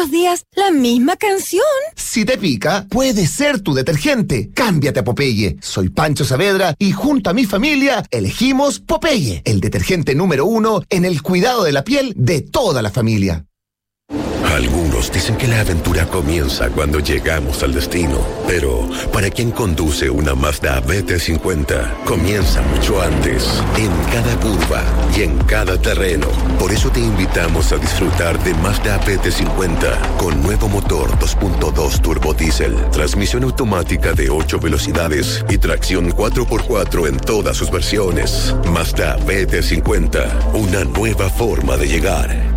los días la misma canción. Si te pica, puede ser tu detergente. Cámbiate a Popeye. Soy Pancho Saavedra y junto a mi familia elegimos Popeye, el detergente número 1 en el cuidado de la piel de toda la familia. Algunos dicen que la aventura comienza cuando llegamos al destino, pero para quien conduce una Mazda BT50, comienza mucho antes, en cada curva y en cada terreno. Por eso te invitamos a disfrutar de Mazda BT50 con nuevo motor 2.2 turbo diésel, transmisión automática de 8 velocidades y tracción 4x4 en todas sus versiones. Mazda BT50, una nueva forma de llegar.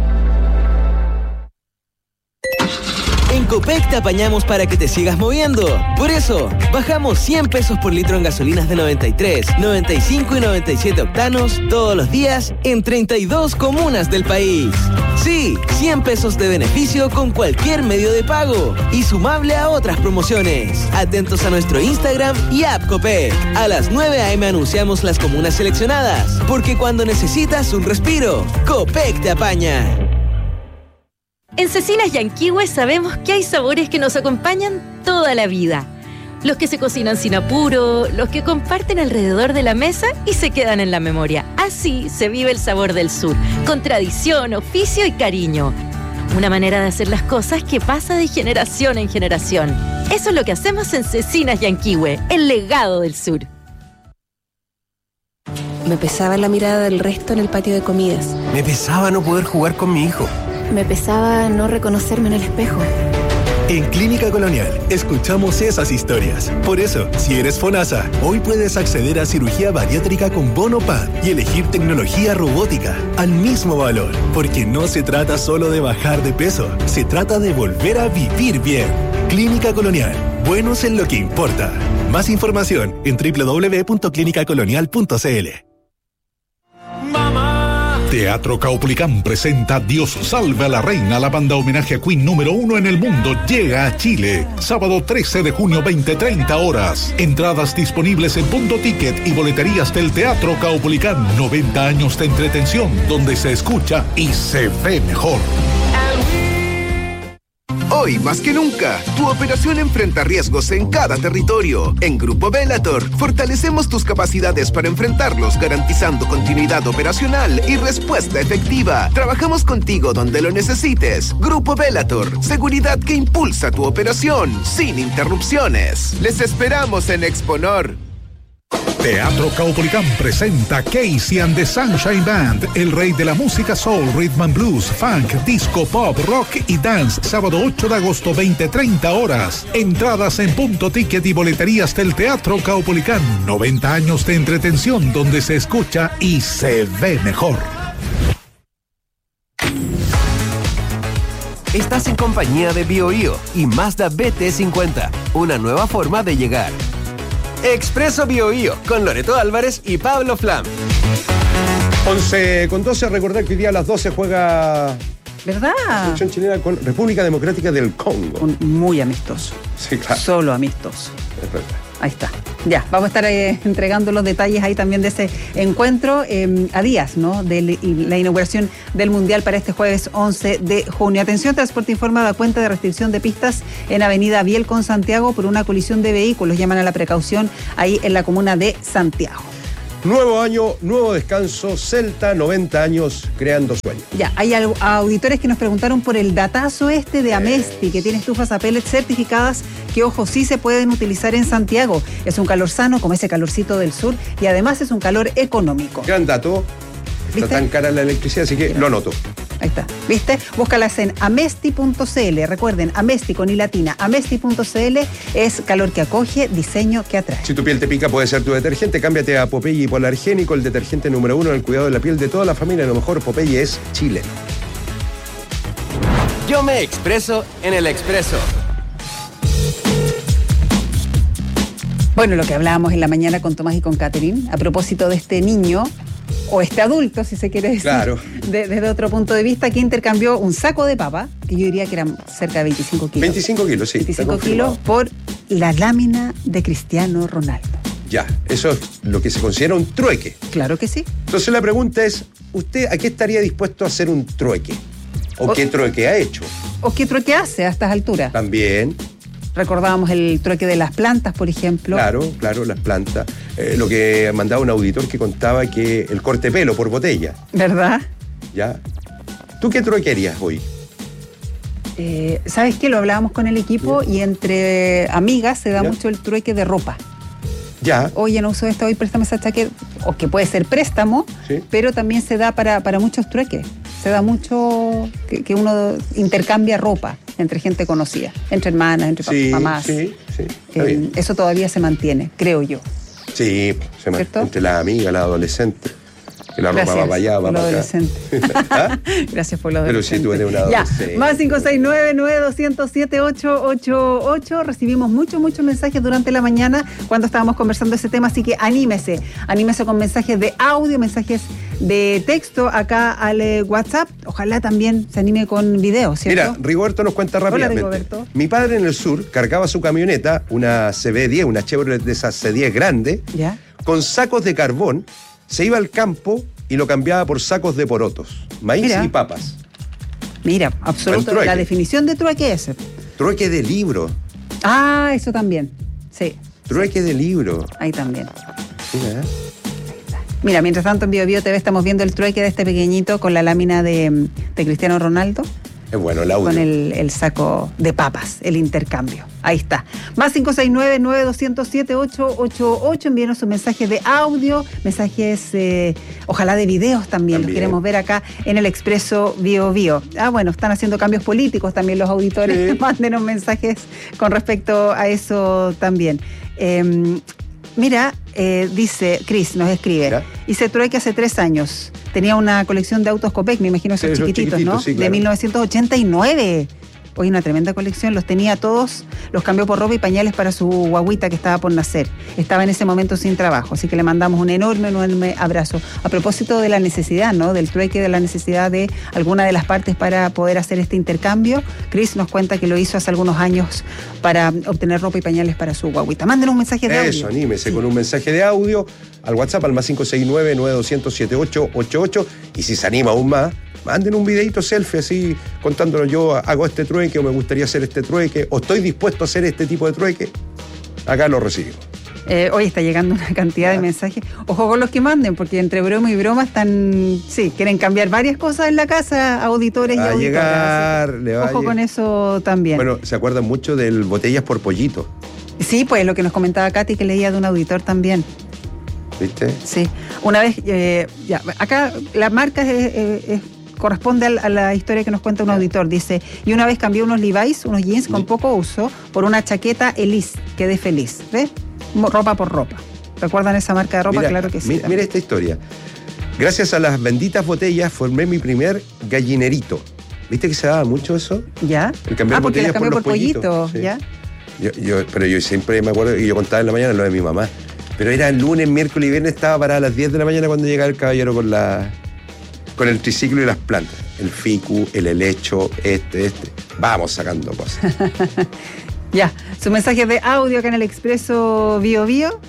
En Copec te apañamos para que te sigas moviendo. Por eso, bajamos 100 pesos por litro en gasolinas de 93, 95 y 97 octanos todos los días en 32 comunas del país. Sí, 100 pesos de beneficio con cualquier medio de pago y sumable a otras promociones. Atentos a nuestro Instagram y app Copec. A las 9 a.m. anunciamos las comunas seleccionadas, porque cuando necesitas un respiro, Copec te apaña. En Cecinas Yanquihue sabemos que hay sabores que nos acompañan toda la vida. Los que se cocinan sin apuro, los que comparten alrededor de la mesa y se quedan en la memoria. Así se vive el sabor del sur, con tradición, oficio y cariño. Una manera de hacer las cosas que pasa de generación en generación. Eso es lo que hacemos en Cecinas Yanquihue, el legado del sur. Me pesaba la mirada del resto en el patio de comidas. Me pesaba no poder jugar con mi hijo. Me pesaba no reconocerme en el espejo. En Clínica Colonial escuchamos esas historias. Por eso, si eres FONASA, hoy puedes acceder a cirugía bariátrica con bono PAD y elegir tecnología robótica al mismo valor. Porque no se trata solo de bajar de peso, se trata de volver a vivir bien. Clínica Colonial, buenos en lo que importa. Más información en www.clinicacolonial.cl. Teatro Caupolicán presenta Dios salve a la reina. La banda homenaje a Queen número 1 en el mundo llega a Chile. Sábado 13 de junio, 20:30 horas. Entradas disponibles en Punto Ticket y boleterías del Teatro Caupolicán. 90 años de entretención donde se escucha y se ve mejor. Hoy más que nunca, tu operación enfrenta riesgos en cada territorio. En Grupo Bellator, fortalecemos tus capacidades para enfrentarlos, garantizando continuidad operacional y respuesta efectiva. Trabajamos contigo donde lo necesites. Grupo Bellator, seguridad que impulsa tu operación, sin interrupciones. Les esperamos en Exponor. Teatro Caupolicán presenta Casey and the Sunshine Band, el rey de la música soul, rhythm and blues, funk, disco, pop, rock y dance. Sábado 8 de agosto, 20:30 horas. Entradas en Punto Ticket y boleterías del Teatro Caupolicán. 90 años de entretención donde se escucha y se ve mejor. Estás en compañía de BioBio y Mazda BT50, una nueva forma de llegar. Expreso BioBio con Loreto Álvarez y Pablo Flam. 11:12, recordar que hoy día a las 12 juega... ¿Verdad? Selección chilena con República Democrática del Congo. Muy amistoso. Sí, claro. Solo amistoso. Es verdad. Ahí está. Ya, vamos a estar entregando los detalles ahí también de ese encuentro a días, ¿no? De la inauguración del Mundial para este jueves 11 de junio. Atención, Transporte Informa da cuenta de restricción de pistas en Avenida Biel con Santiago por una colisión de vehículos. Llaman a la precaución ahí en la comuna de Santiago. Nuevo año, nuevo descanso, Celta, 90 años creando sueños. Ya, hay auditores que nos preguntaron por el datazo de Amesti, que tiene estufas a pellets certificadas, que ojo, sí se pueden utilizar en Santiago. Es un calor sano, como ese calorcito del sur, y además es un calor económico. Gran dato. Está tan cara la electricidad, así que lo anoto. Ahí está, ¿viste? Búscalas en amesti.cl. Recuerden, Amesti con i latina. Amesti.cl es calor que acoge, diseño que atrae. Si tu piel te pica, puede ser tu detergente. Cámbiate a Popeye Hipoalergénico, el detergente número 1 en el cuidado de la piel de toda la familia. A lo mejor Popeye es chileno. Yo me expreso en el Expreso. Bueno, lo que hablábamos en la mañana con Tomás y con Catherine, a propósito de este niño, o este adulto, si se quiere decir, claro, desde otro punto de vista, que intercambió un saco de papa, que yo diría que eran cerca de 25 kilos. 25 kilos, sí. 25 kilos por la lámina de Cristiano Ronaldo. Ya, eso es lo que se considera un trueque. Claro que sí. Entonces la pregunta es, ¿usted a qué estaría dispuesto a hacer un trueque? O qué trueque ha hecho. O qué trueque hace a estas alturas. También. Recordábamos el trueque de las plantas, por ejemplo. Claro, las plantas. Lo que mandaba un auditor que contaba que el corte pelo por botella. ¿Verdad? ¿Ya? ¿Tú qué trueque harías hoy? ¿Sabes qué? Lo hablábamos con el equipo y entre amigas se da mucho el trueque de ropa. Ya. Oye, no uso esta, hoy préstame esa chaqueta. O que puede ser préstamo, pero también se da para muchos trueques. Se da mucho que uno intercambia ropa entre gente conocida, entre hermanas, entre mamás. Sí. Eso todavía se mantiene, creo yo. Sí, se mantiene entre las amigas, las adolescentes. Que la ropa va para allá, va para acá. ¿Ah? Gracias por lo adolescente. Pero si tú eres una adolescente. Ya, más 569-9207-888. Recibimos muchos mensajes durante la mañana cuando estábamos conversando ese tema, así que anímese con mensajes de audio, mensajes de texto acá al WhatsApp. Ojalá también se anime con video, ¿cierto? Mira, Rigoberto nos cuenta rápidamente. Hola, Rigoberto. Mi padre en el sur cargaba su camioneta, una CB10, una Chevrolet de esas C10 grande, ¿ya? Con sacos de carbón. Se iba al campo y lo cambiaba por sacos de porotos, maíz y papas. Mira, absoluto. La definición de trueque es ese. Trueque de libro. Ah, eso también. Sí. Trueque de libro. Ahí también. Mira, mientras tanto en Bio TV estamos viendo el trueque de este pequeñito con la lámina de Cristiano Ronaldo. Es bueno el audio. Con el saco de papas, el intercambio. Ahí está. Más 569-9207-888. Envíenos un mensaje de audio, mensajes, ojalá de videos también. Los queremos ver acá en el Expreso Bio. Bueno, están haciendo cambios políticos también los auditores. Sí. Mándenos mensajes con respecto a eso también. Mira, dice, Cris nos escribe, ¿ya? Hice trueque hace 3 años. Tenía una colección de autos Copec, me imagino esos chiquititos, ¿no? Sí, claro. De 1989. Hoy una tremenda colección, los tenía todos, los cambió por ropa y pañales para su guaguita que estaba por nacer. Estaba en ese momento sin trabajo, así que le mandamos un enorme abrazo. A propósito de la necesidad, ¿no? Del trueque, de la necesidad de alguna de las partes para poder hacer este intercambio. Chris nos cuenta que lo hizo hace algunos años para obtener ropa y pañales para su guaguita. Mándenos un mensaje de audio. Eso, anímese con un mensaje de audio al WhatsApp al más 569-9207-888 y si se anima aún más, manden un videito selfie así contándonos yo hago este trueque o me gustaría hacer este trueque o estoy dispuesto a hacer este tipo de trueque. Acá lo recibimos. Hoy está llegando una cantidad de mensajes. Ojo con los que manden, porque entre broma y broma quieren cambiar varias cosas en la casa, auditores y auditoras. Ojo con eso también. Bueno, ¿se acuerdan mucho del botellas por pollito? Sí, pues lo que nos comentaba Katy, que leía de un auditor también. ¿Viste? Sí. Una vez, acá la marca corresponde a la historia que nos cuenta un auditor. Dice, y una vez cambié unos Levi's, unos jeans con poco uso, por una chaqueta Elise. Quedé feliz. ¿Ves? Ropa por ropa. ¿Recuerdan esa marca de ropa? Mira, claro que sí. Mira esta historia. Gracias a las benditas botellas formé mi primer gallinerito. ¿Viste que se daba mucho eso? ¿Ya? El cambiar botellas por los pollitos. Sí. ¿Ya? Pero yo siempre me acuerdo, y yo contaba en la mañana lo de mi mamá. Pero era el lunes, miércoles y viernes, estaba parada a las 10 de la mañana cuando llegaba el caballero con el triciclo y las plantas. El ficu, el helecho, Vamos sacando cosas. Ya, su mensaje de audio acá en el Expreso Bio.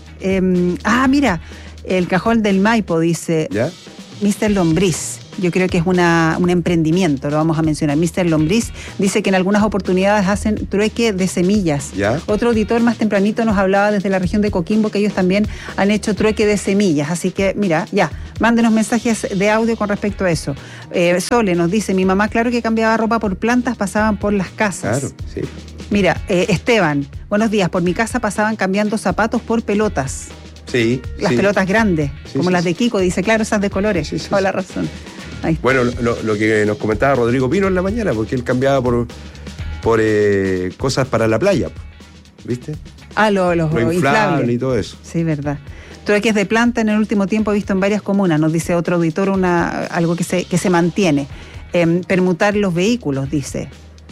Mira, el cajón del Maipo dice, ¿ya? Mr. Lombriz. Yo creo que es un emprendimiento, lo vamos a mencionar. Mr. Lombriz dice que en algunas oportunidades hacen trueque de semillas. ¿Ya? Otro auditor más tempranito nos hablaba desde la región de Coquimbo que ellos también han hecho trueque de semillas. Así que, mira, mándenos mensajes de audio con respecto a eso. Sole nos dice, mi mamá claro que cambiaba ropa por plantas, pasaban por las casas. Claro, sí. Mira, Esteban, buenos días. Por mi casa pasaban cambiando zapatos por pelotas. Sí. Las pelotas grandes, como las de Kiko, dice, claro, esas de colores. Sí, toda la razón. Bueno, lo que nos comentaba Rodrigo Pino en la mañana, porque él cambiaba por cosas para la playa, ¿viste? Los inflables y todo eso. Sí, verdad. Trueques de planta en el último tiempo he visto en varias comunas, nos dice otro auditor, algo que se mantiene. Permutar los vehículos, dice.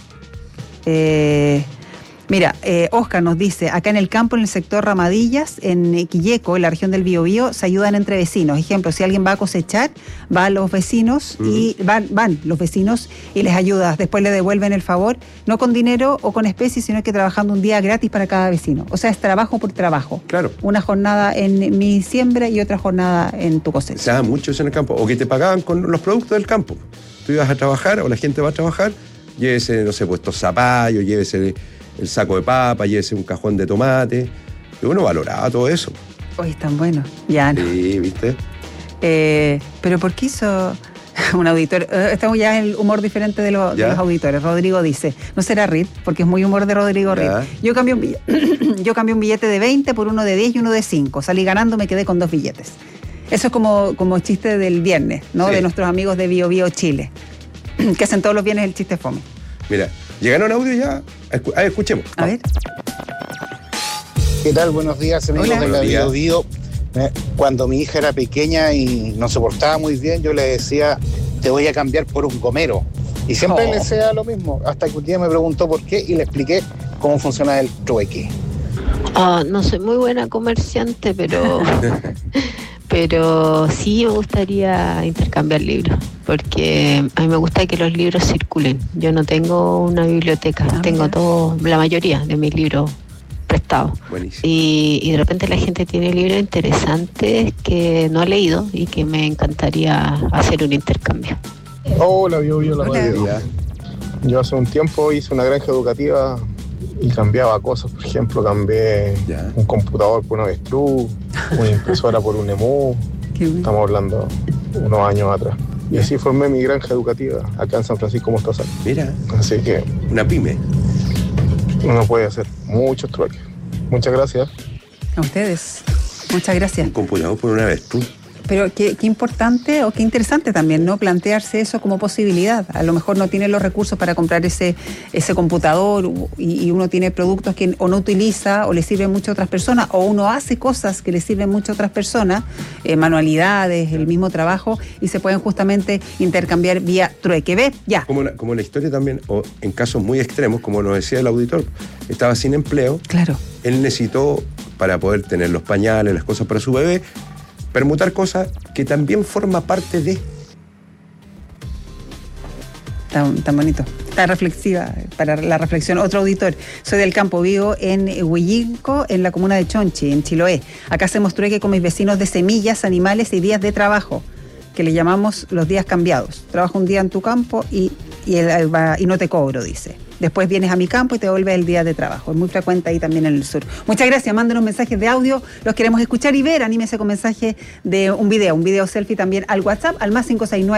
Mira, Oscar nos dice, acá en el campo, en el sector Ramadillas, en Quilleco, en la región del Biobío, se ayudan entre vecinos. Ejemplo, si alguien va a cosechar, van los vecinos y van los vecinos y les ayuda. Después le devuelven el favor, no con dinero o con especies, sino que trabajando un día gratis para cada vecino. O sea, es trabajo por trabajo. Claro. Una jornada en mi siembra y otra jornada en tu cosecha. Se da mucho eso en el campo. O que te pagaban con los productos del campo. tú ibas a trabajar o la gente va a trabajar, llévese, no sé, puestos zapallos, llévese el saco de papa, llévese un cajón de tomate. Y uno valoraba todo eso. Hoy están buenos. Ya no. Sí, ¿viste? Pero ¿por qué hizo un auditor? Estamos ya en el humor diferente de los auditores. Rodrigo dice, no será RIT, porque es muy humor de Rodrigo RIT. Yo cambié un billete de 20 por uno de 10 y uno de 5. Salí ganando, me quedé con 2 billetes. Eso es como chiste del viernes, ¿no? Sí. De nuestros amigos de Bio Bio Chile, que hacen todos los viernes el chiste fome. Mira, llegaron audio ya. Escuchemos. A ver. ¿Qué tal? Buenos días, amigos de la Bio Bio. Cuando mi hija era pequeña y no se portaba muy bien, yo le decía, te voy a cambiar por un gomero. Y siempre le decía lo mismo, hasta que un día me preguntó por qué y le expliqué cómo funciona el trueque. No soy muy buena comerciante, pero sí me gustaría intercambiar libros, porque a mí me gusta que los libros circulen. Yo no tengo una biblioteca, tengo la mayoría de mis libros prestados. Y de repente la gente tiene libros interesantes que no ha leído y que me encantaría hacer un intercambio. Hola, Bio Bio, la radio. Yo hace un tiempo hice una granja educativa y cambiaba cosas. Por ejemplo, cambié un computador por un avestruz, una impresora por un EMU. Estamos hablando unos años atrás. Y así formé mi granja educativa acá en San Francisco Mostazal. Mira. Así que una pyme. Uno puede hacer muchos trueques. Muchas gracias. A ustedes. Muchas gracias. Un computador por una avestruz. Pero qué importante o qué interesante también, ¿no? Plantearse eso como posibilidad. A lo mejor no tiene los recursos para comprar ese computador y uno tiene productos que o no utiliza o le sirven mucho a otras personas, o uno hace cosas que le sirven mucho a otras personas, manualidades, el mismo trabajo, y se pueden justamente intercambiar vía trueque. ¿Ves? Ya. Como la historia también, o en casos muy extremos, como nos decía el auditor, estaba sin empleo. Claro. Él necesitó, para poder tener los pañales, las cosas para su bebé, permutar cosas que también forma parte de... Tan bonito, tan reflexiva para la reflexión. Otro auditor, soy del Campo, vivo en Huillinco, en la comuna de Chonchi, en Chiloé. Acá hacemos trueque con mis vecinos de semillas, animales y días de trabajo, que le llamamos los días cambiados. Trabajo un día en tu campo y no te cobro, dice. Después vienes a mi campo y te vuelves el día de trabajo. Es muy frecuente ahí también en el sur. Muchas gracias. Mándenos mensajes de audio. Los queremos escuchar y ver. Anímese con mensaje de un video selfie también al WhatsApp, al más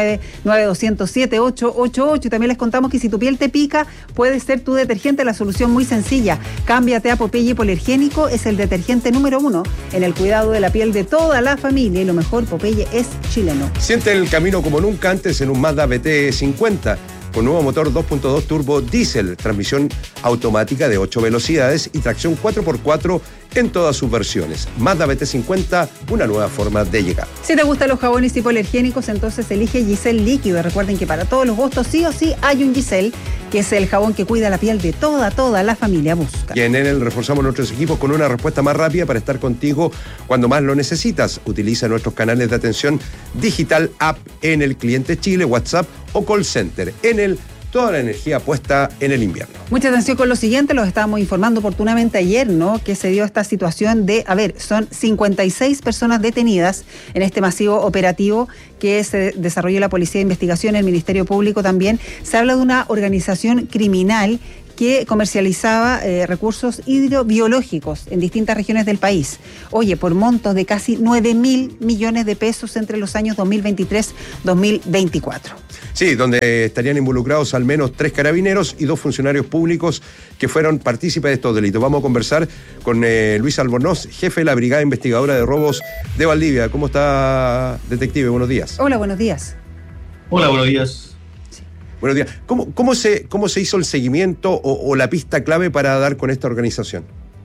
569-9200-7888. Y también les contamos que si tu piel te pica, puede ser tu detergente la solución muy sencilla. Cámbiate a Popeye Hipoalergénico. Es el detergente número 1 en el cuidado de la piel de toda la familia. Y lo mejor, Popeye es chileno. Siente el camino como nunca antes en un Mazda BT50. Con nuevo motor 2.2 turbo diésel, transmisión automática de 8 velocidades y tracción 4x4 en todas sus versiones. Mazda BT50, una nueva forma de llegar. Si te gustan los jabones hipoalergénicos, entonces elige Giselle Líquido. Recuerden que para todos los gustos sí o sí hay un Giselle, que es el jabón que cuida la piel de toda la familia. Busca. Y en Enel reforzamos nuestros equipos con una respuesta más rápida para estar contigo cuando más lo necesitas. Utiliza nuestros canales de atención digital, app Enel Cliente Chile, WhatsApp o call center. Enel, toda la energía puesta en el invierno. Mucha atención con lo siguiente, los estábamos informando oportunamente ayer, ¿no? Que se dio esta situación de, son 56 personas detenidas en este masivo operativo que se desarrolló la Policía de Investigación, el Ministerio Público también. Se habla de una organización criminal que comercializaba recursos hidrobiológicos en distintas regiones del país. Oye, por montos de casi 9.000 millones de pesos entre los años 2023-2024. Sí, donde estarían involucrados al menos 3 carabineros y 2 funcionarios públicos que fueron partícipes de estos delitos. Vamos a conversar con Luis Albornoz, jefe de la Brigada Investigadora de Robos de Valdivia. ¿Cómo está, detective? Buenos días. Hola, buenos días. Hola, buenos días. Buenos días. ¿Cómo se hizo el seguimiento o la pista clave para dar con esta organización?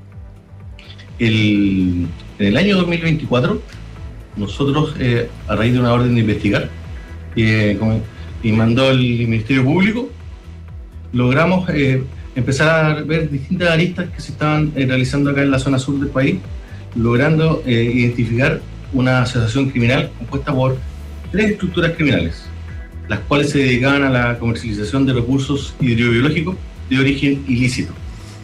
En el año 2024, nosotros, a raíz de una orden de investigar, y mandó el Ministerio Público, logramos empezar a ver distintas aristas que se estaban realizando acá en la zona sur del país, logrando identificar una asociación criminal compuesta por 3 estructuras criminales, las cuales se dedicaban a la comercialización de recursos hidrobiológicos de origen ilícito.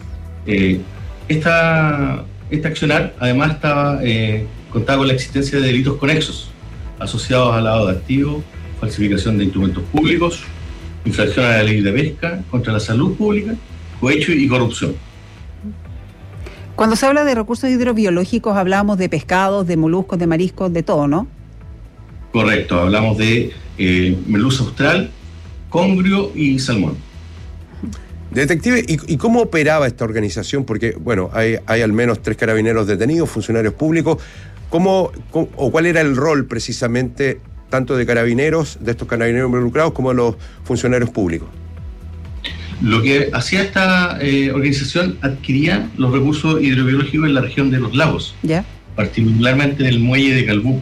Esta accionar además contaba con la existencia de delitos conexos asociados al lavado de activos, falsificación de instrumentos públicos, infracción a la ley de pesca, contra la salud pública, cohecho y corrupción. Cuando se habla de recursos hidrobiológicos hablamos de pescados, de moluscos, de mariscos, de todo, ¿no? Correcto, hablamos de merluza austral, congrio y salmón. Detective, ¿y cómo operaba esta organización? Porque, bueno, hay al menos 3 carabineros detenidos, funcionarios públicos. ¿Cuál era el rol precisamente tanto de carabineros, de estos carabineros involucrados, como de los funcionarios públicos? Lo que hacía esta organización, adquiría los recursos hidrobiológicos en la región de los lagos, particularmente en el muelle de Calbuco,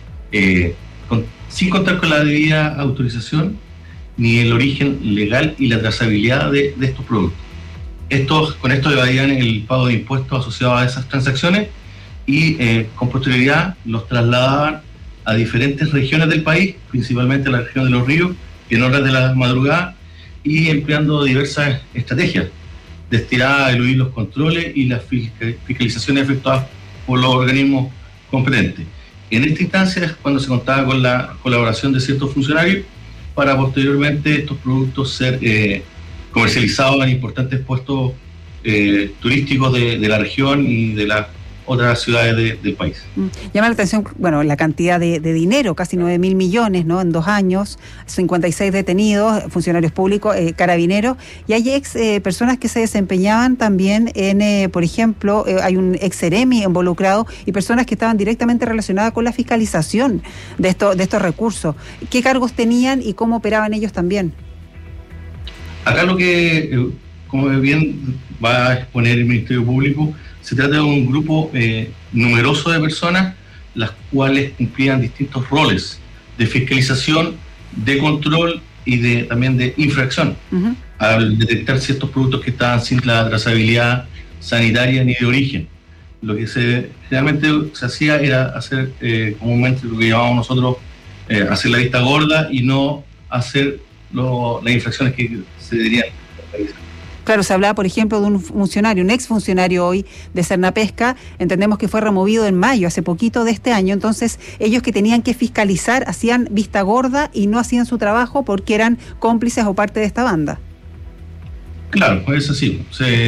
sin contar con la debida autorización ni el origen legal y la trazabilidad de estos productos. Con esto evadían el pago de impuestos asociados a esas transacciones y con posterioridad los trasladaban a diferentes regiones del país, principalmente a la región de los ríos, en horas de la madrugada, y empleando diversas estrategias destinadas a eludir los controles y las fiscalizaciones efectuadas por los organismos competentes. En esta instancia es cuando se contaba con la colaboración de ciertos funcionarios para posteriormente estos productos ser comercializados en importantes puestos turísticos de la región y de las otras ciudades del país. Llama la atención, bueno, la cantidad de dinero, casi 9.000 millones, ¿no? En 2 años, 56 detenidos, funcionarios públicos, carabineros, y hay personas que se desempeñaban también en, por ejemplo, hay un ex-Ceremi involucrado y personas que estaban directamente relacionadas con la fiscalización de estos recursos. ¿Qué cargos tenían y cómo operaban ellos también? Acá lo que, como bien va a exponer el Ministerio Público, se trata de un grupo numeroso de personas, las cuales cumplían distintos roles de fiscalización, de control y también de infracción, al detectar ciertos productos que estaban sin la trazabilidad sanitaria ni de origen. Lo que generalmente se hacía era hacer comúnmente lo que llamamos nosotros hacer la vista gorda y no hacer las infracciones que se deberían realizar. Claro, se hablaba, por ejemplo, de un funcionario, un exfuncionario hoy de Cernapesca, entendemos que fue removido en mayo, hace poquito de este año, entonces ellos que tenían que fiscalizar hacían vista gorda y no hacían su trabajo porque eran cómplices o parte de esta banda. Claro, es así,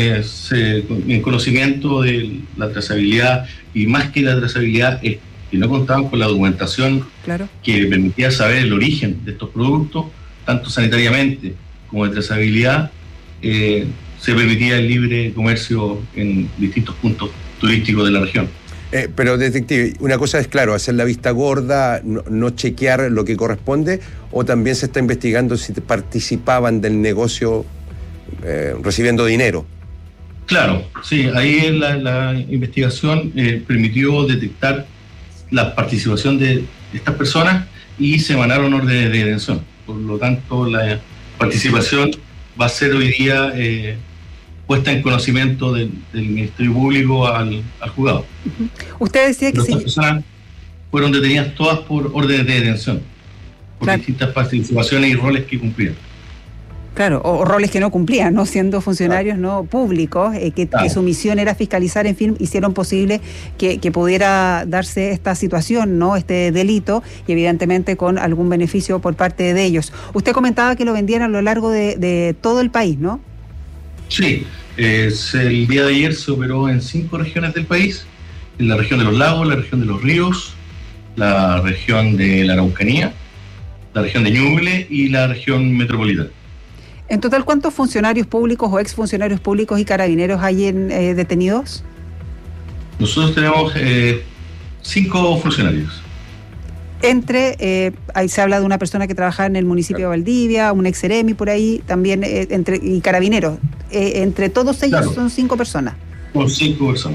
en conocimiento de la trazabilidad, y más que la trazabilidad, es que no contaban con la documentación que permitía saber el origen de estos productos, tanto sanitariamente como de trazabilidad. Se permitía el libre comercio en distintos puntos turísticos de la región. Pero, detective, una cosa es, claro, hacer la vista gorda, no chequear lo que corresponde, o también se está investigando si participaban del negocio recibiendo dinero. Claro, sí, ahí la investigación permitió detectar la participación de estas personas y se emanaron órdenes de detención. Por lo tanto, la participación va a ser hoy día puesta en conocimiento del Ministerio Público al juzgado. Usted decía que sí. Las personas fueron detenidas todas por órdenes de detención, por distintas participaciones y roles que cumplían. Claro, o roles que no cumplían, ¿no? Siendo funcionarios no públicos, que su misión era fiscalizar, en fin, hicieron posible que pudiera darse esta situación, ¿no? Este delito, y evidentemente con algún beneficio por parte de ellos. Usted comentaba que lo vendían a lo largo de todo el país, ¿no? Sí, el día de ayer se operó en 5 regiones del país, en la región de los lagos, la región de los ríos, la región de la Araucanía, la región de Ñuble y la región metropolitana. En total, ¿cuántos funcionarios públicos o exfuncionarios públicos y carabineros hay detenidos? Nosotros tenemos 5 funcionarios. Ahí se habla de una persona que trabaja en el municipio de Valdivia, un ex-Ceremi por ahí, también y carabineros. Entre todos ellos son 5 personas. Son 5 personas.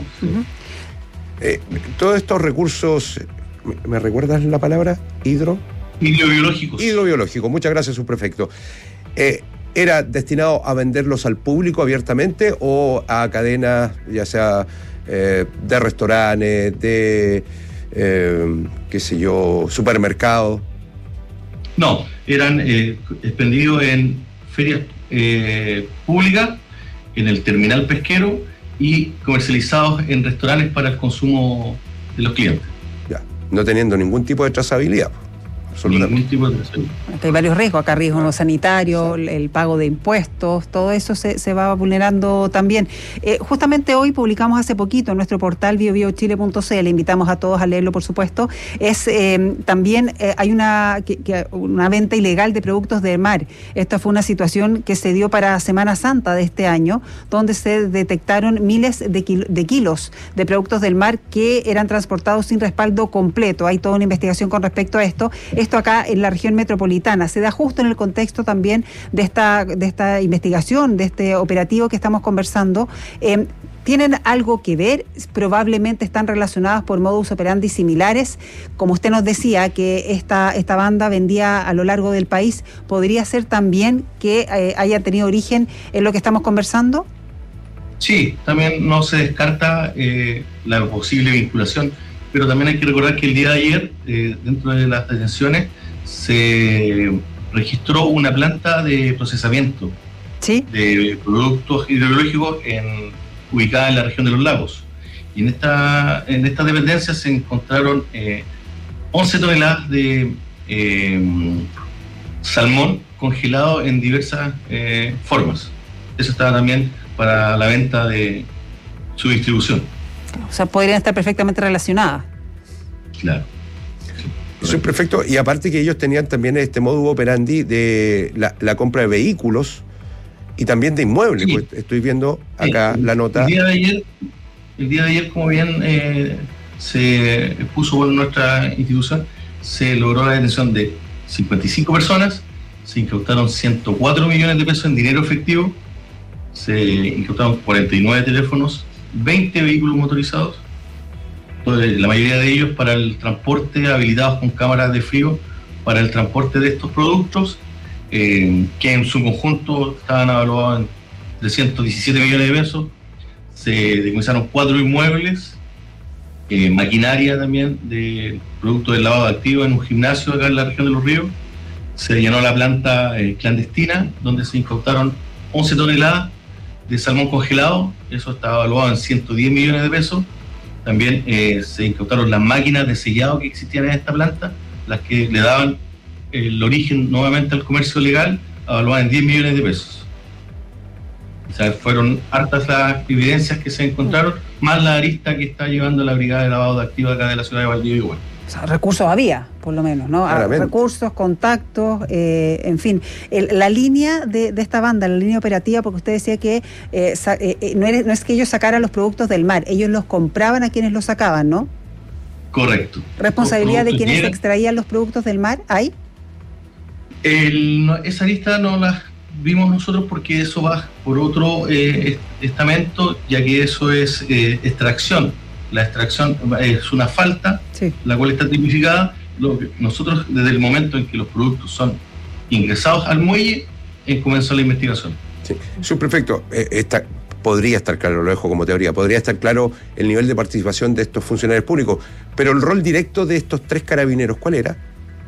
Todos estos recursos, ¿me recuerdas la palabra? Hidrobiológicos. Hidrobiológico, muchas gracias, subprefecto. ¿Era destinado a venderlos al público abiertamente o a cadenas, ya sea de restaurantes, de, qué sé yo, supermercados? No, eran expendidos en ferias públicas, en el terminal pesquero y comercializados en restaurantes para el consumo de los clientes. Ya, no teniendo ningún tipo de trazabilidad. ningún tipo de traición. Hay varios riesgos, acá riesgo sanitario, el pago de impuestos, todo eso se va vulnerando también. Justamente hoy publicamos hace poquito en nuestro portal biobiochile.cl, invitamos a todos a leerlo, por supuesto, también hay una venta ilegal de productos del mar. Esta fue una situación que se dio para Semana Santa de este año, donde se detectaron miles de kilos de productos del mar que eran transportados sin respaldo completo. Hay toda una investigación con respecto a esto. Esto acá en la región metropolitana se da justo en el contexto también de esta investigación, de este operativo que estamos conversando. ¿Tienen algo que ver? Probablemente están relacionados por modus operandi similares. Como usted nos decía, que esta banda vendía a lo largo del país, ¿podría ser también que haya tenido origen en lo que estamos conversando? Sí, también no se descarta la posible vinculación, pero también hay que recordar que el día de ayer, dentro de las detenciones, se registró una planta de procesamiento de productos hidrobiológicos ubicada en la región de los lagos. Y en esta dependencia se encontraron 11 toneladas de salmón congelado en diversas formas. Eso estaba también para la venta de su distribución. O sea, podrían estar perfectamente relacionadas. Claro. Subprefecto, y aparte que ellos tenían también este modus operandi de la compra de vehículos y también de inmuebles. Sí. Pues estoy viendo acá la nota. El día de ayer, como bien se puso por nuestra institución, se logró la detención de 55 personas, se incautaron 104 millones de pesos en dinero efectivo, se incautaron 49 teléfonos, 20 vehículos motorizados, la mayoría de ellos para el transporte, habilitados con cámaras de frío para el transporte de estos productos, que en su conjunto estaban evaluados en 317 millones de pesos. Se decomisaron 4 inmuebles, maquinaria también de productos del lavado de activos en un gimnasio acá en la región de Los Ríos. Se llenó la planta clandestina, donde se incautaron 11 toneladas de salmón congelado, eso estaba evaluado en 110 millones de pesos. También se incautaron las máquinas de sellado que existían en esta planta, las que le daban el origen nuevamente al comercio legal, evaluadas en 10 millones de pesos. O sea, fueron hartas las evidencias que se encontraron, más la arista que está llevando la Brigada de Lavado de Activos acá de la ciudad de Valdivia igual. O sea, recursos había, por lo menos, ¿no? Recursos, contactos, en fin. La línea de esta banda, la línea operativa, porque usted decía que no es que ellos sacaran los productos del mar, ellos los compraban a quienes los sacaban, ¿no? Correcto. ¿Responsabilidad de quienes extraían los productos del mar hay? Esa lista no la vimos nosotros porque eso va por otro estamento, ya que eso es extracción. La extracción es una falta, la cual está tipificada. Nosotros, desde el momento en que los productos son ingresados al muelle, comenzó la investigación. Sí. Subprefecto, podría estar claro, lo dejo como teoría, podría estar claro el nivel de participación de estos funcionarios públicos, pero el rol directo de estos 3 carabineros, ¿cuál era?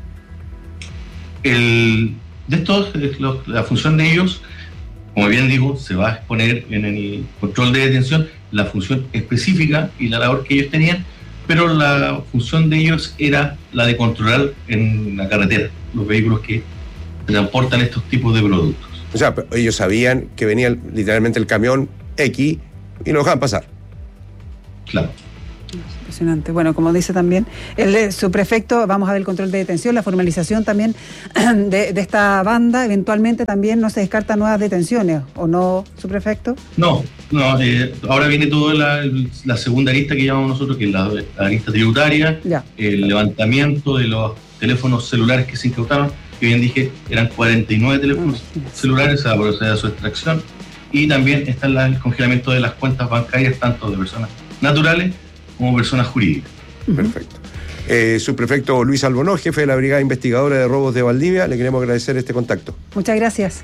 La función de ellos, como bien digo, se va a exponer en el control de detención, la función específica y la labor que ellos tenían, pero la función de ellos era la de controlar en la carretera los vehículos que transportan estos tipos de productos. O sea, ellos sabían que venía literalmente el camión X y lo dejaban pasar. Claro. Impresionante. Bueno, como dice también el subprefecto, vamos a ver el control de detención, la formalización también de esta banda. Eventualmente también no se descartan nuevas detenciones, ¿o no, subprefecto? No, ahora viene toda la segunda arista que llamamos nosotros, que es la arista tributaria, el levantamiento de los teléfonos celulares que se incautaron, que bien dije, eran 49 teléfonos celulares a proceder a su extracción, y también está el congelamiento de las cuentas bancarias, tanto de personas naturales como personas jurídicas. Perfecto. Subprefecto Luis Albonó, jefe de la Brigada Investigadora de Robos de Valdivia, le queremos agradecer este contacto. Muchas gracias.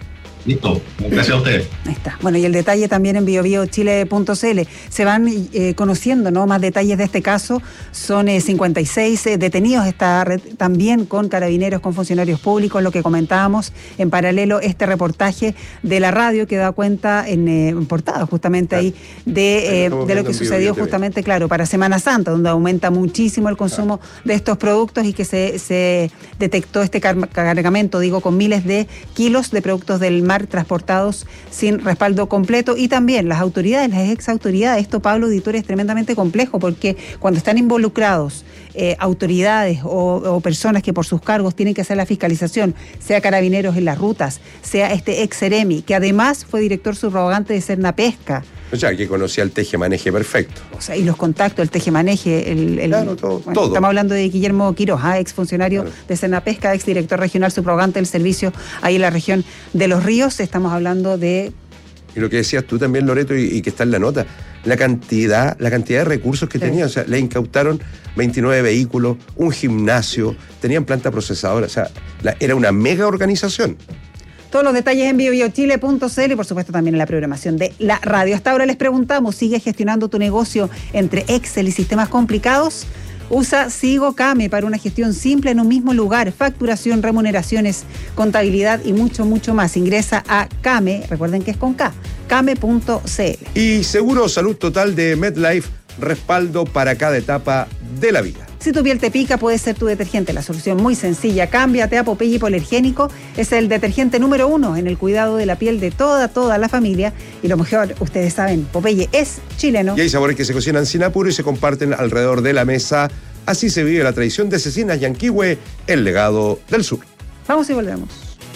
Listo, gracias a ustedes. Ahí está. Bueno, y el detalle también en biobiochile.cl. Se van conociendo, ¿no?, más detalles de este caso. Son 56 detenidos. Está también con carabineros, con funcionarios públicos, lo que comentábamos. En paralelo, este reportaje de la radio que da cuenta en portada, justamente ahí, de lo que sucedió justamente, claro, para Semana Santa, donde aumenta muchísimo el consumo de estos productos y que se detectó este cargamento, con miles de kilos de productos del mar transportados sin respaldo completo. Y también las autoridades, las exautoridades. Esto, Pablo Editor, es tremendamente complejo, porque cuando están involucrados autoridades o personas que por sus cargos tienen que hacer la fiscalización, sea carabineros en las rutas, sea este ex Seremi, que además fue director subrogante de Cernapesca. O sea, que conocía el tejemaneje perfecto. O sea, y los contactos, el tejemaneje, claro, todo. Estamos hablando de Guillermo Quiroz, ex funcionario de Cernapesca, ex director regional subrogante del servicio ahí en la región de Los Ríos. Estamos hablando de... Y lo que decías tú también, Loreto, y que está en la nota, la cantidad de recursos que tenía. O sea, le incautaron 29 vehículos, un gimnasio, tenían planta procesadora. O sea, era una mega organización. Todos los detalles en biobiochile.cl y por supuesto también en la programación de la radio. Hasta ahora les preguntamos, ¿sigues gestionando tu negocio entre Excel y sistemas complicados? Usa Sigo Kame para una gestión simple en un mismo lugar, facturación, remuneraciones, contabilidad y mucho, mucho más. Ingresa a Kame, recuerden que es con K, kame.cl. Y Seguro Salud Total de MedLife, respaldo para cada etapa de la vida. Si tu piel te pica, puede ser tu detergente. La solución muy sencilla. Cámbiate a Popeye Hipoalergénico. Es el detergente número 1 en el cuidado de la piel de toda la familia. Y lo mejor, ustedes saben, Popeye es chileno. Y hay sabores que se cocinan sin apuro y se comparten alrededor de la mesa. Así se vive la tradición de Cecinas Yanquihue, el legado del sur. Vamos y volvemos.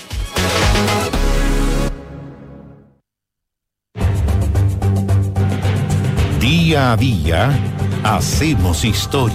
Día a día, hacemos historia.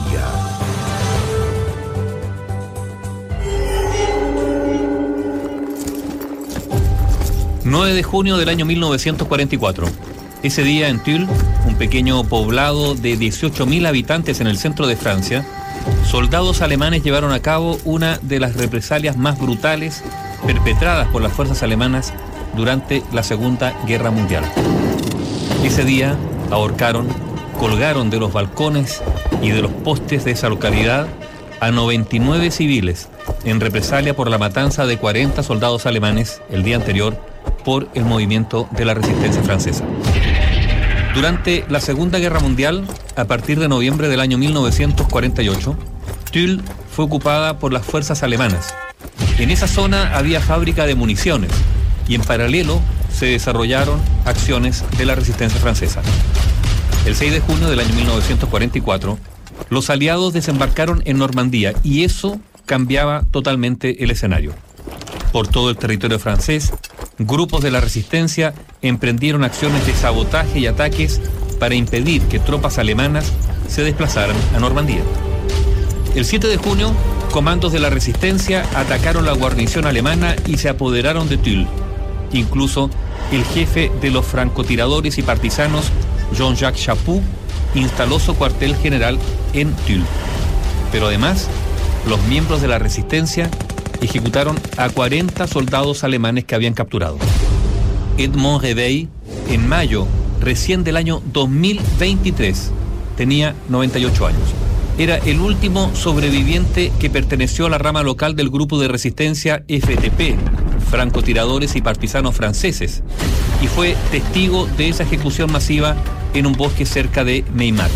9 de junio del año 1944. Ese día en Tulle, un pequeño poblado de 18.000 habitantes en el centro de Francia, soldados alemanes llevaron a cabo una de las represalias más brutales perpetradas por las fuerzas alemanas durante la Segunda Guerra Mundial. Ese día ahorcaron, colgaron de los balcones y de los postes de esa localidad a 99 civiles en represalia por la matanza de 40 soldados alemanes el día anterior por el movimiento de la resistencia francesa. Durante la Segunda Guerra Mundial, a partir de noviembre del año 1948, Tulle fue ocupada por las fuerzas alemanas. En esa zona había fábrica de municiones y en paralelo se desarrollaron acciones de la resistencia francesa. El 6 de junio del año 1944, los aliados desembarcaron en Normandía y eso cambiaba totalmente el escenario. Por todo el territorio francés, grupos de la resistencia emprendieron acciones de sabotaje y ataques para impedir que tropas alemanas se desplazaran a Normandía. El 7 de junio, comandos de la resistencia atacaron la guarnición alemana y se apoderaron de Tulle. Incluso el jefe de los francotiradores y partisanos, Jean-Jacques Chaput, instaló su cuartel general en Tulle. Pero además, los miembros de la resistencia ejecutaron a 40 soldados alemanes que habían capturado. Edmond Réveil, en mayo recién del año 2023, tenía 98 años. Era el último sobreviviente que perteneció a la rama local del grupo de resistencia FTP, francotiradores y partisanos franceses, y fue testigo de esa ejecución masiva en un bosque cerca de Meymac.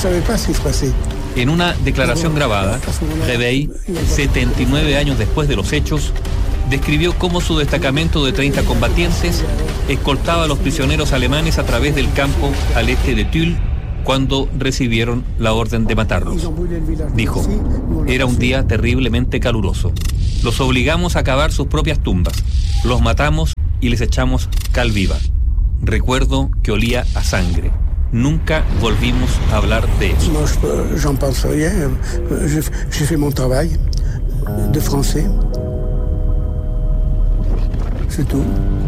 En una declaración grabada, Réveil, 79 años después de los hechos, describió cómo su destacamento de 30 combatientes escoltaba a los prisioneros alemanes a través del campo al este de Tulle cuando recibieron la orden de matarlos. Dijo, era un día terriblemente caluroso. Los obligamos a cavar sus propias tumbas. Los matamos y les echamos cal viva. Recuerdo que olía a sangre. Nunca volvimos a hablar de eso. J'en pense rien. J'ai fait mon travail de français. C'est tout.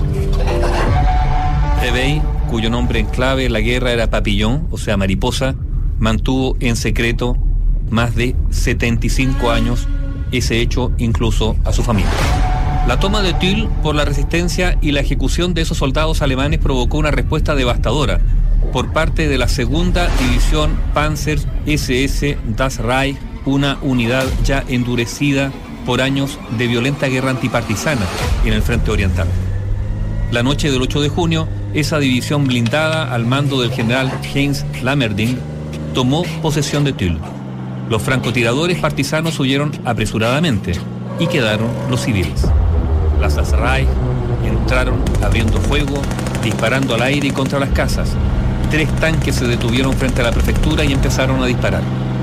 Réveil, cuyo nombre en clave en la guerra era Papillon, o sea mariposa, mantuvo en secreto más de 75 años ese hecho incluso a su familia. La toma de Tulle por la resistencia y la ejecución de esos soldados alemanes provocó una respuesta devastadora por parte de la segunda división Panzer SS Das Reich, una unidad ya endurecida por años de violenta guerra antipartisana en el frente oriental. La noche del 8 de junio, esa división blindada al mando del general Heinz Lammerding tomó posesión de Tulle. Los francotiradores partisanos huyeron apresuradamente y quedaron los civiles. Las Das Reich entraron abriendo fuego, disparando al aire y contra las casas. 3 tanques se detuvieron frente a la prefectura y empezaron a disparar.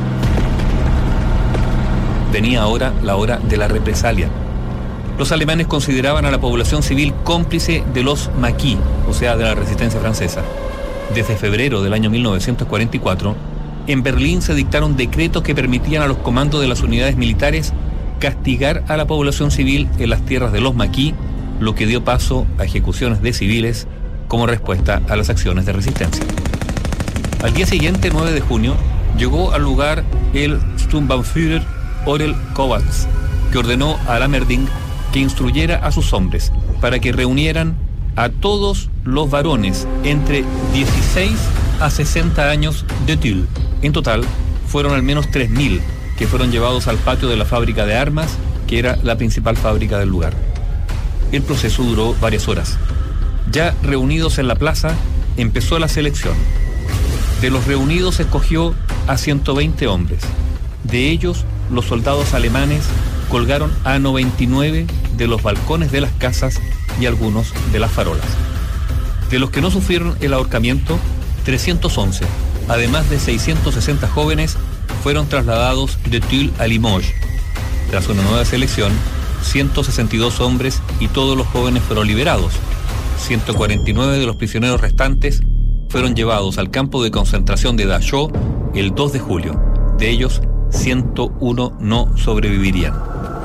Venía ahora la hora de la represalia. Los alemanes consideraban a la población civil cómplice de los maquis, o sea, de la resistencia francesa. Desde febrero del año 1944, en Berlín se dictaron decretos que permitían a los comandos de las unidades militares castigar a la población civil en las tierras de los maquis, lo que dio paso a ejecuciones de civiles como respuesta a las acciones de resistencia. Al día siguiente, 9 de junio, llegó al lugar el Sturmbannführer Orel Kovacs, que ordenó a Lammerding que instruyera a sus hombres para que reunieran a todos los varones entre 16 a 60 años de Tulle. En total, fueron al menos 3.000 que fueron llevados al patio de la fábrica de armas, que era la principal fábrica del lugar. El proceso duró varias horas. Ya reunidos en la plaza, empezó la selección. De los reunidos se escogió a 120 hombres. De ellos, los soldados alemanes colgaron a 99 de los balcones de las casas y algunos de las farolas. De los que no sufrieron el ahorcamiento, 311, además de 660 jóvenes, fueron trasladados de Tulle a Limoges. Tras una nueva selección, 162 hombres y todos los jóvenes fueron liberados. 149 de los prisioneros restantes fueron llevados al campo de concentración de Dachau el 2 de julio. De ellos, 101 no sobrevivirían.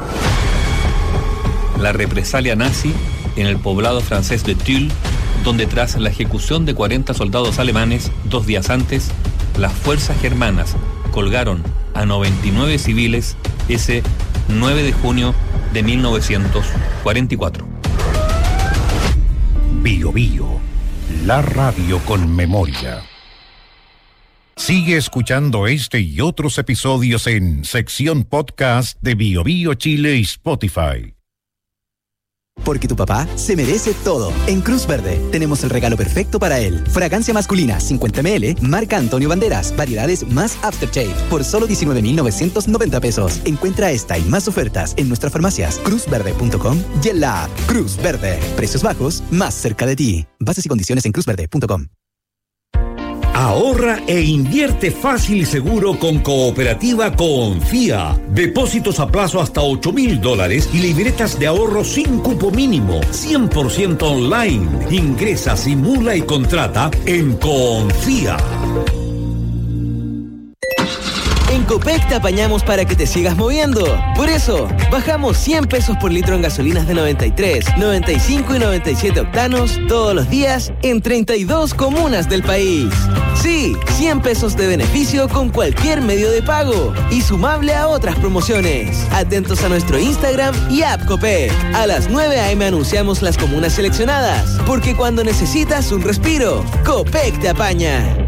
La represalia nazi en el poblado francés de Tulle, donde tras la ejecución de 40 soldados alemanes 2 días antes, las fuerzas germanas colgaron a 99 civiles ese 9 de junio de 1944. Bio Bio, la radio con memoria. Sigue escuchando este y otros episodios en sección podcast de Bio Bio Chile y Spotify. Porque tu papá se merece todo. En Cruz Verde tenemos el regalo perfecto para él. Fragancia masculina 50 ml, marca Antonio Banderas, variedades más Aftershave, por solo 19,990 pesos. Encuentra esta y más ofertas en nuestras farmacias, cruzverde.com y en la app Cruz Verde. Precios bajos, más cerca de ti. Bases y condiciones en cruzverde.com. Ahorra e invierte fácil y seguro con Cooperativa Confía. Depósitos a plazo hasta $8,000 y libretas de ahorro sin cupo mínimo, 100% online. Ingresa, simula y contrata en Confía. En Copec te apañamos para que te sigas moviendo. Por eso, bajamos 100 pesos por litro en gasolinas de 93, 95 y 97 octanos todos los días en 32 comunas del país. Sí, 100 pesos de beneficio con cualquier medio de pago y sumable a otras promociones. Atentos a nuestro Instagram y app Copec. A las 9 a.m. anunciamos las comunas seleccionadas, porque cuando necesitas un respiro, Copec te apaña.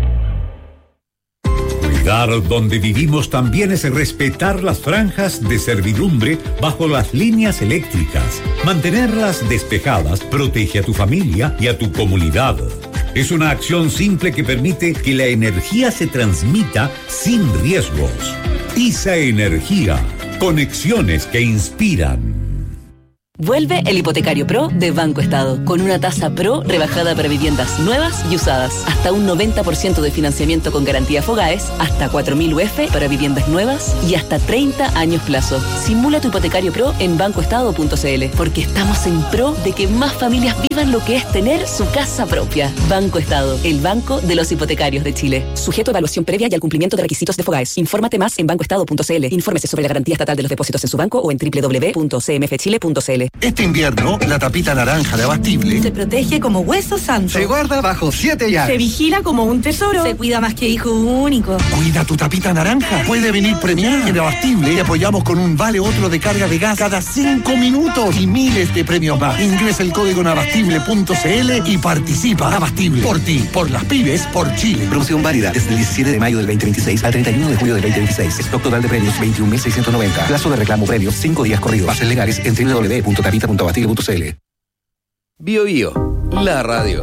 Cuidar donde vivimos también es respetar las franjas de servidumbre bajo las líneas eléctricas. Mantenerlas despejadas protege a tu familia y a tu comunidad. Es una acción simple que permite que la energía se transmita sin riesgos. ISA Energía. Conexiones que inspiran. Vuelve el Hipotecario Pro de Banco Estado, con una tasa Pro rebajada para viviendas nuevas y usadas. Hasta un 90% de financiamiento con garantía Fogaes, hasta 4.000 UF para viviendas nuevas y hasta 30 años plazo. Simula tu Hipotecario Pro en bancoestado.cl, porque estamos en pro de que más familias vivan lo que es tener su casa propia. Banco Estado, el banco de los hipotecarios de Chile. Sujeto a evaluación previa y al cumplimiento de requisitos de Fogaes. Infórmate más en bancoestado.cl. Infórmese sobre la garantía estatal de los depósitos en su banco o en www.cmfchile.cl. Este invierno, la tapita naranja de Abastible se protege como hueso santo. Se guarda bajo 7 llaves. Se vigila como un tesoro. Se cuida más que hijo único. Cuida tu tapita naranja. Puede venir premiada. En Abastible te apoyamos con un vale otro de carga de gas cada 5 minutos y miles de premios más. Ingresa el código en abastible.cl y participa. Abastible. Por ti, por las pymes, por Chile. Promoción válida desde el 17 de mayo del 2026 al 31 de julio del 2026. Stock total de premios 21.690. Plazo de reclamo premios 5 días corridos. Bases legales en www.tapita.abastible.cl. Bio Bio, la radio.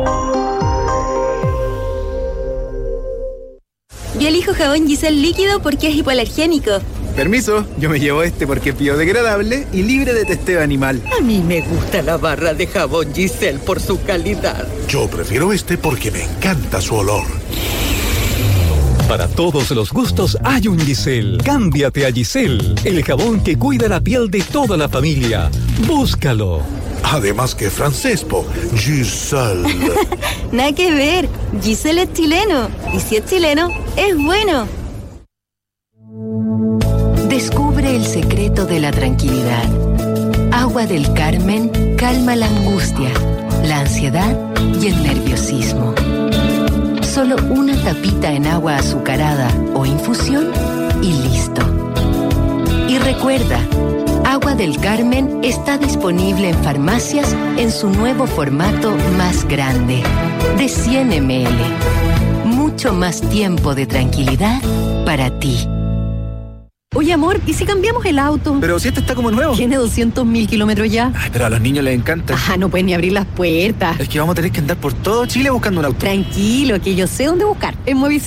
Yo elijo jabón Giselle líquido porque es hipoalergénico. Permiso, yo me llevo este porque es biodegradable y libre de testeo animal. A mí me gusta la barra de jabón Giselle por su calidad. Yo prefiero este porque me encanta su olor. Para todos los gustos hay un Giselle. Cámbiate a Giselle, el jabón que cuida la piel de toda la familia. Búscalo. Además que francés, Giselle. Nada que ver, Giselle es chileno. Y si es chileno, es bueno. Descubre el secreto de la tranquilidad. Agua del Carmen calma la angustia, la ansiedad y el nerviosismo. Solo una tapita en agua azucarada o infusión y listo. Y recuerda, Agua del Carmen está disponible en farmacias en su nuevo formato más grande, de 100 ml. Mucho más tiempo de tranquilidad para ti. Oye, amor, ¿y si cambiamos el auto? Pero si este está como nuevo. Tiene 200.000 kilómetros ya. Ay, pero a los niños les encanta. No pueden ni abrir las puertas. Es que vamos a tener que andar por todo Chile buscando un auto. Tranquilo, que yo sé dónde buscar. En Movistar